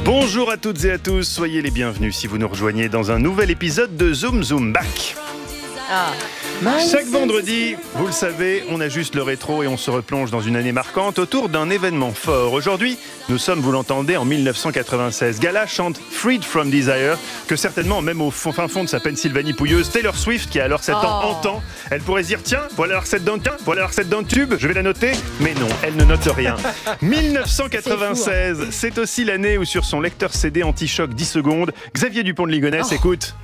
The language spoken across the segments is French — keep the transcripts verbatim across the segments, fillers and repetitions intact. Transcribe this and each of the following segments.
Bonjour à toutes et à tous, soyez les bienvenus si vous nous rejoignez dans un nouvel épisode de Zoom Zoom Back. Ah. Chaque vendredi, vous le savez, on ajuste le rétro et on se replonge dans une année marquante autour d'un événement fort. Aujourd'hui, nous sommes, vous l'entendez, en mille neuf cent quatre-vingt-seize. Gala chante Freed from Desire, que certainement, même au fin fond de sa Pennsylvanie pouilleuse, Taylor Swift, qui a alors sept ans, Oh. entend. Elle pourrait se dire, tiens, voilà la recette d'un tiens, voilà la recette d'un tube, je vais la noter. Mais non, elle ne note rien. mille neuf cent quatre-vingt-seize, c'est, fou, hein. C'est aussi l'année où sur son lecteur C D anti-choc dix secondes, Xavier Dupont de Ligonnès Oh. écoute.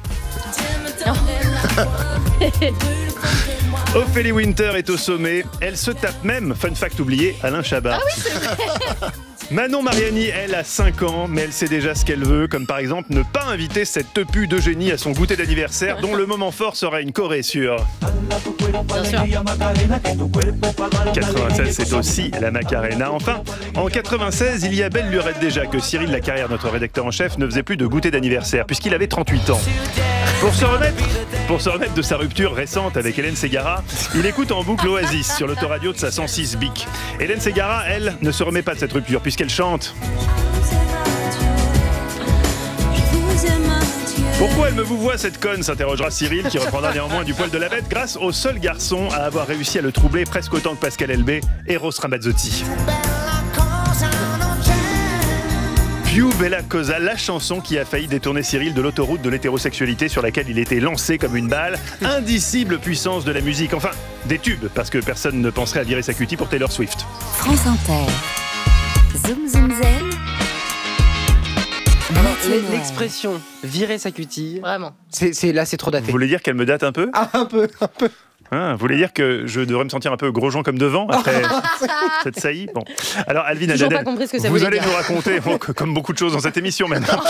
Ophélie Winter est au sommet. Elle se tape même, fun fact oublié, Alain Chabat. Ah oui, c'est vrai. Manon Mariani, elle, a cinq ans, mais elle sait déjà ce qu'elle veut, comme par exemple ne pas inviter cette tepu d'Eugénie à son goûter d'anniversaire, dont le moment fort sera une choré sur Bien sûr. quatre-vingt-seize, c'est aussi la Macarena. Enfin, en quatre-vingt-seize, il y a belle lurette déjà que Cyril Lacarrière, notre rédacteur en chef, ne faisait plus de goûter d'anniversaire, puisqu'il avait trente-huit ans. Pour se remettre, pour se remettre de sa rupture récente avec Hélène Ségara, il écoute en boucle Oasis sur l'autoradio de sa cent six Bic. Hélène Ségara, elle, ne se remet pas de cette rupture, puisqu'elle chante. Pourquoi elle me vous voit cette conne, s'interrogera Cyril, qui reprendra néanmoins du poil de la bête grâce au seul garçon à avoir réussi à le troubler presque autant que Pascal Elbé, Eros Ramazzotti. Più Bella Cosa, la chanson qui a failli détourner Cyril de l'autoroute de l'hétérosexualité sur laquelle il était lancé comme une balle. Indicible puissance de la musique, enfin des tubes, parce que personne ne penserait à virer sa cutie pour Taylor Swift. France Inter. Zoom Zoom Zen. Alors, Mathieu l'e- Noël. l'expression virer sa cutie, Vraiment. c'est, c'est, là c'est trop Vous daté. voulez dire qu'elle me date un peu? Ah, un peu, un peu. Ah, vous voulez dire que je devrais me sentir un peu gros Jean comme devant après cette saillie? Bon. Alors, Alvin Toujours Adadel, pas compris ce que ça vous voulait allez dire. nous raconter, bon, comme beaucoup de choses dans cette émission maintenant.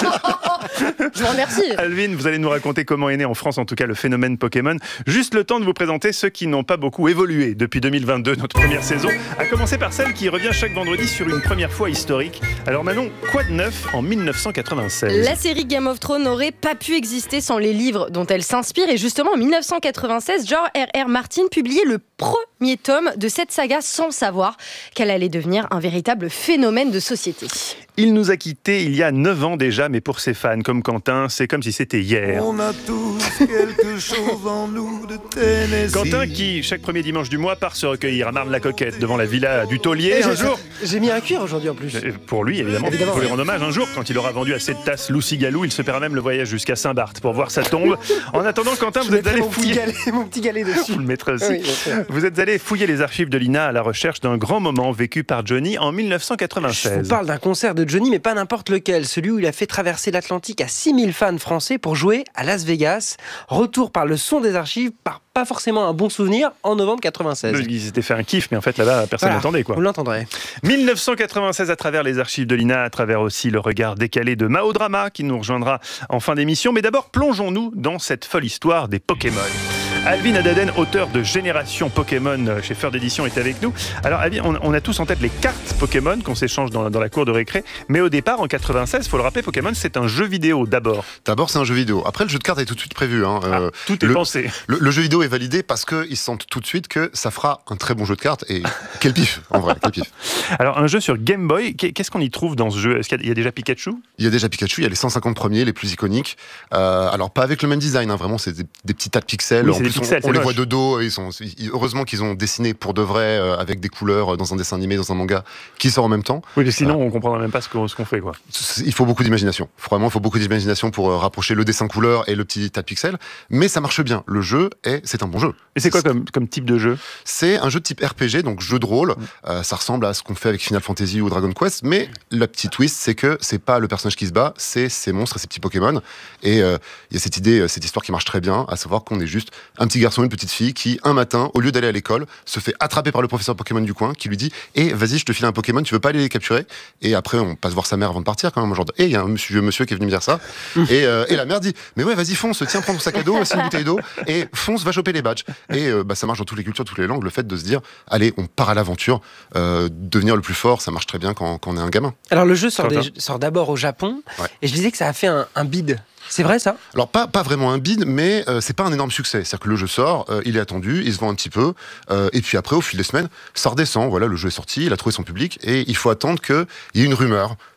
Je vous remercie. Alvin, vous allez nous raconter comment est né en France, en tout cas, le phénomène Pokémon. Juste le temps de vous présenter ceux qui n'ont pas beaucoup évolué depuis deux mille vingt-deux, notre première saison, à commencer par celle qui revient chaque vendredi sur une première fois historique. Alors Manon, quoi de neuf en mille neuf cent quatre-vingt-seize? La série Game of Thrones n'aurait pas pu exister sans les livres dont elle s'inspire. Et justement, en mille neuf cent quatre-vingt-seize, George R R. Martin publiait le premier tome de cette saga sans savoir qu'elle allait devenir un véritable phénomène de société. Il nous a quittés il y a neuf ans déjà, mais pour ses fans comme Quentin, c'est comme si c'était hier. On a tous quelque chose en nous de Tennessee. Quentin qui, chaque premier dimanche du mois, part se recueillir à Marne-la-Coquette devant la villa du taulier. Un j'ai, jour, j'ai mis un cuir aujourd'hui en plus. euh, pour lui évidemment, il Évidemment. faut lui rendre hommage, un jour, quand il aura vendu assez de tasses Lucy Galou, il se paiera même le voyage jusqu'à Saint-Barth pour voir sa tombe. En attendant, Quentin, Je vous êtes mettrai allé mon petit, fouiller... galet, mon petit galet dessus. Vous le mettrez aussi. Oui, bien sûr. Vous êtes allé fouiller les archives de l'I N A à la recherche d'un grand moment vécu par Johnny en mille neuf cent Je quatre-vingt-seize. vous parle d'un concert de Johnny, mais pas n'importe lequel. Celui où il a fait traverser l'Atlantique à six mille fans français pour jouer à Las Vegas. Retour par le son des archives, par pas forcément un bon souvenir, en novembre quatre-vingt-seize. Ils s'étaient fait un kiff, mais en fait là-bas, personne Voilà, n'attendait quoi. Vous l'entendrez. mille neuf cent quatre-vingt-seize à travers les archives de l'I N A, à travers aussi le regard décalé de Mao Drama qui nous rejoindra en fin d'émission. Mais d'abord, plongeons-nous dans cette folle histoire des Pokémon. Alvin Adadel, auteur de Génération Pokémon chez Feur d'édition, est avec nous. Alors Alvin, on, on a tous en tête les cartes Pokémon qu'on s'échange dans, dans la cour de récré. Mais au départ, en quatre-vingt-seize, il faut le rappeler, Pokémon, c'est un jeu vidéo d'abord. D'abord, c'est un jeu vidéo. Après, le jeu de cartes est tout de suite prévu. Hein. Ah, Euh, tout est le, pensé. le, le jeu vidéo est validé parce qu'ils sentent tout de suite que ça fera un très bon jeu de cartes. Et quel pif, en vrai, quel pif. Alors un jeu sur Game Boy, qu'est-ce qu'on y trouve dans ce jeu? Est-ce qu'il y a, il y a déjà Pikachu? Il y a déjà Pikachu, il y a les cent cinquante premiers, les plus iconiques. Euh, alors, pas avec le même design, hein, vraiment, c'est des, des petits tas de pixels. Oui, en c'est des plus, pixels, on, on c'est les moche. voit de dos. Et ils sont, ils- heureusement qu'ils ont dessiné pour de vrai, euh, avec des couleurs, euh, dans un dessin animé, dans un manga, qui sort en même temps. Oui, parce que sinon on comprendra même pas ce qu'on, ce qu'on fait quoi. C'est- Il faut beaucoup d'imagination. Vraiment, il faut beaucoup d'imagination pour euh, rapprocher le dessin couleur et le petit tas de pixels. Mais ça marche bien. Le jeu, est, c'est un bon jeu. Et c'est quoi comme, comme type de jeu? C'est un jeu de type R P G, donc jeu de rôle. Euh, ça ressemble à ce qu'on fait avec Final Fantasy ou Dragon Quest, mais le petit twist, c'est que c'est pas le personnage qui se bat, c'est ces monstres et ces petits Pokémon. Et euh, il y a cette idée, cette histoire qui marche très bien, à savoir qu'on est juste un petit garçon, une petite fille qui, un matin, au lieu d'aller à l'école, se fait attraper par le professeur Pokémon du coin, qui lui dit « Eh, vas-y, je te file un Pokémon, tu veux pas aller les capturer ?» Et après, on passe voir sa mère avant de partir, quand même, genre de « Eh, il y a un monsieur, monsieur qui est venu me dire ça. » et, euh, et la mère dit « Mais ouais, vas-y, fonce, tiens, prends ton sac à dos, c'est une bouteille d'eau, et fonce, va choper les badges. » Et euh, bah, ça marche dans toutes les cultures, toutes les langues, le fait de se dire « Allez, on part à l'aventure, euh, devenir le plus fort, ça marche très bien quand, quand on est un gamin. » Alors le jeu sort, Quentin. des- sort d'abord au Japon, Ouais. et je disais que ça a fait un, un bid. C'est vrai ça? Alors pas, pas vraiment un bid, mais euh, c'est pas un énorme succès. C'est-à-dire que le jeu sort, euh, il est attendu, il se vend un petit peu, euh, et puis après, au fil des semaines, ça redescend. Voilà, le jeu est sorti, il a trouvé son public, et il faut attendre qu'il y ait une rumeur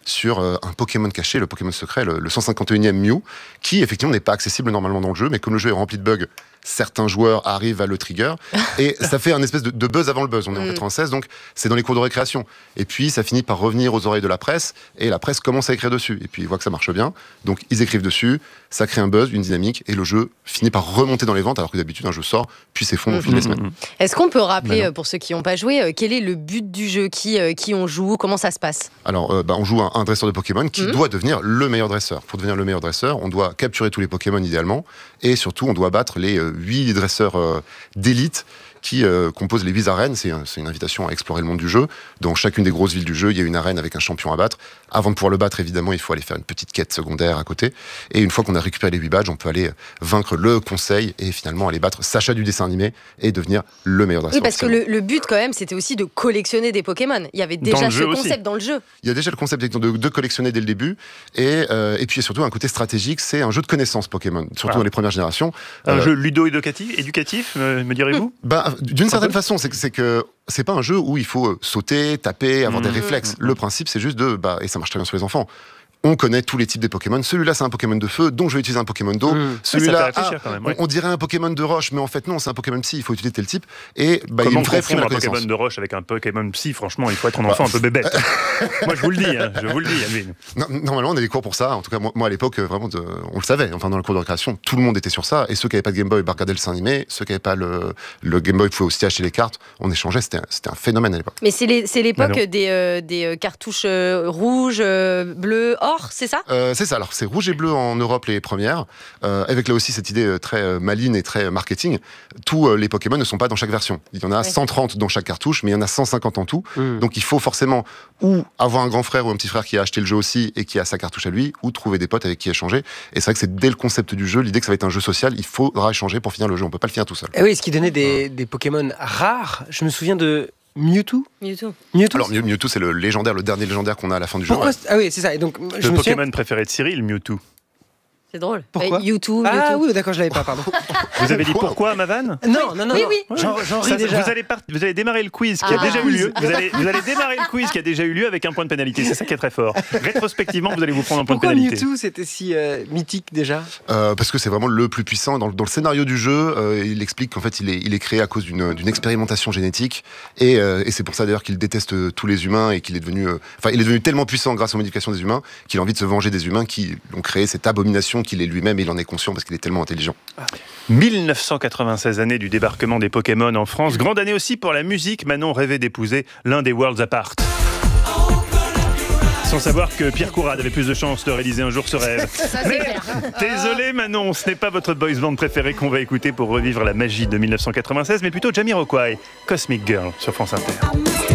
sur euh, un Pokémon caché, le Pokémon secret, le, le cent cinquante et unième Mew, qui effectivement n'est pas accessible normalement dans le jeu, mais comme le jeu est rempli de bugs, certains joueurs arrivent à le trigger, et ça fait un espèce de, de buzz avant le buzz. On est en quatre-vingt-seize, donc c'est dans les cours de récréation. Et puis ça finit par revenir aux oreilles de la presse, et la presse commence à écrire dessus. Et puis ils voient que ça marche bien, donc ils écrivent dessus, ça crée un buzz, une dynamique, et le jeu finit par remonter dans les ventes, alors que d'habitude un jeu sort, puis s'effondre au fil des semaines. Est-ce qu'on peut rappeler, Bah non. pour ceux qui n'ont pas joué, euh, quel est le but du jeu, qui, euh, qui on joue, comment ça se passe? Alors, euh, bah, on joue un, un dresseur de Pokémon qui Mhm. doit devenir le meilleur dresseur. Pour devenir le meilleur dresseur, on doit capturer tous les Pokémon idéalement, et surtout, on doit battre les huit dresseurs euh, d'élite qui euh, composent les huit arènes. C'est, un- c'est une invitation à explorer le monde du jeu. Dans chacune des grosses villes du jeu, il y a une arène avec un champion à battre. Avant de pouvoir le battre, évidemment, il faut aller faire une petite quête secondaire à côté. Et une fois qu'on a récupéré les huit badges, on peut aller vaincre le conseil et finalement aller battre Sacha du dessin animé et devenir le meilleur dresseur. Oui, parce que officiellement. le, le but, quand même, c'était aussi de collectionner des Pokémon. Il y avait déjà le ce jeu aussi. concept dans le jeu. Il y a déjà le concept de, de collectionner dès le début, et, euh, et puis il y a surtout un côté stratégique, c'est un jeu de connaissances Pokémon, surtout Ah. dans les premières générations. Un Euh, jeu ludo-éducatif, éducatif, me, me direz-vous? bah, d'une Un certaine peu. façon, c'est que c'est que c'est pas un jeu où il faut euh, sauter, taper, avoir Mmh. des réflexes. Le principe, c'est juste de, bah, et ça marche très bien sur les enfants. On connaît tous les types des Pokémon. Celui-là, c'est un Pokémon de feu, donc je vais utiliser un Pokémon d'eau. Mmh. Celui-là, Ça fait réfléchir ah, quand même, on- ouais. on, dirait un Pokémon de roche, mais en fait non, c'est un Pokémon psy. Il faut utiliser tel type. Et bah, il y a Comment une vraie prime confondre à un la connaissance. Pokémon de roche avec un Pokémon psy? Franchement, il faut être un enfant un peu bébête. Moi, je vous le dis, hein, je vous le dis, Alvin. Non, normalement, on a des cours pour ça. En tout cas, moi, moi, à l'époque, euh, vraiment, de- on le savait. Enfin, dans le cours de récréation, tout le monde était sur ça. Et ceux qui n'avaient pas de Game Boy, bah, regardaient le dessin animé. Ceux qui n'avaient pas le, le Game Boy pouvaient aussi acheter les cartes. On échangeait. C'était un, c'était un phénomène à l'époque. Mais c'est les- c'est l'époque Bah non. des, euh, des euh, cartouches euh, rouges, euh, bleues, or, c'est ça? Euh, c'est ça. Alors, c'est rouge et bleu en Europe les premières, euh, avec là aussi cette idée euh, très euh, maligne et très euh, marketing. Tous euh, les Pokémon ne sont pas dans chaque version. Il y en a Ouais. cent trente dans chaque cartouche, mais il y en a cent cinquante en tout. Mmh. Donc, il faut forcément ou avoir un grand frère ou un petit frère qui a acheté le jeu aussi et qui a sa cartouche à lui, ou trouver des potes avec qui échanger. Et c'est vrai que c'est dès le concept du jeu, l'idée que ça va être un jeu social, il faudra échanger pour finir le jeu. On peut pas le finir tout seul. Et oui, ce qui donnait des, des Pokémon rares. Je me souviens de Mewtwo. Mewtwo. Mewtwo. Alors Mew- Mewtwo, c'est le légendaire, le dernier légendaire qu'on a à la fin du jeu. Pourquoi Ouais. c'est- Ah oui, c'est ça. Et donc, je Le me souviens. Pokémon préféré de Cyril, Mewtwo. C'est drôle. Pourquoi Euh, YouTube, Ah YouTube. oui, d'accord, je l'avais pas, pardon. Vous avez dit pourquoi, ma vanne? Non, non, non. Oui, non. oui. J'en j'en ris Ça, déjà. Vous allez, part- vous allez démarrer le quiz qui a Ah. déjà eu lieu. Vous allez, vous allez démarrer le quiz qui a déjà eu lieu avec un point de pénalité. C'est ça qui est très fort. Rétrospectivement, vous allez vous prendre un point Pourquoi de pénalité. Mewtwo, c'était si euh, mythique déjà? Euh, parce que c'est vraiment le plus puissant. Dans, le- dans le scénario du jeu, euh, il explique qu'en fait, il est, il est créé à cause d'une d'une expérimentation génétique. Et, euh, et c'est pour ça d'ailleurs qu'il déteste euh, tous les humains et qu'il est devenu. euh, Enfin, il est devenu tellement puissant grâce aux modifications des humains qu'il a envie de se venger des humains qui ont créé cette abomination qu'il est lui-même et il en est conscient parce qu'il est tellement intelligent. mille neuf cent quatre-vingt-seize, année du débarquement des Pokémon en France. Grande année aussi pour la musique. Manon rêvait d'épouser l'un des Worlds Apart. Sans savoir que Pierre Courade avait plus de chances de réaliser un jour ce rêve. Ça, c'est Mais clair. désolé Manon, ce n'est pas votre boys band préféré qu'on va écouter pour revivre la magie de mille neuf cent quatre-vingt-seize, mais plutôt Jamiroquai, Cosmic Girl sur France Inter.